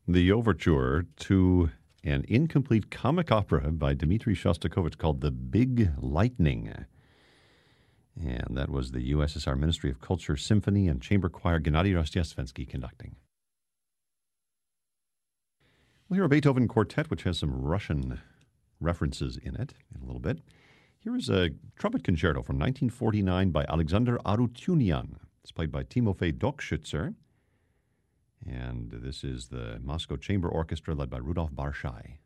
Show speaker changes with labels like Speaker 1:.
Speaker 1: the overture to an incomplete comic opera by Dmitri Shostakovich called The Big Lightning. And that was the USSR Ministry of Culture Symphony and Chamber Choir Gennady Rostiasvensky conducting. We'll hear a Beethoven quartet, which has some Russian references in it in a little bit. Here is a trumpet concerto from 1949 by Alexander Arutyunian. It's played by Timofey Dokschützer. And this is the Moscow Chamber Orchestra led by Rudolf Barshai.